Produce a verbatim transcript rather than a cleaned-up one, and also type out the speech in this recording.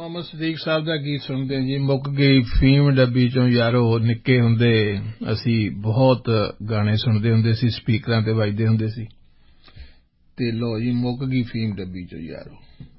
ਮੁਹੰਮਦ ਸਦੀਕ ਸਾਹਿਬ ਦਾ ਗੀਤ ਸੁਣਦੇ ਜੀ। ਮੁੱਕ ਗਈ ਫੀਮ ਡੱਬੀ ਚੋਂ ਯਾਰੋ, ਨਿੱਕੇ ਹੁੰਦੇ ਅਸੀਂ ਬਹੁਤ ਗਾਣੇ ਸੁਣਦੇ ਹੁੰਦੇ ਸੀ, ਸਪੀਕਰਾਂ ਤੇ ਵੱਜਦੇ ਹੁੰਦੇ ਸੀ। ਤੇ ਲਓ ਜੀ, ਮੁੱਕ ਗਈ ਫੀਮ ਡੱਬੀ ਚੋਂ ਯਾਰੋ।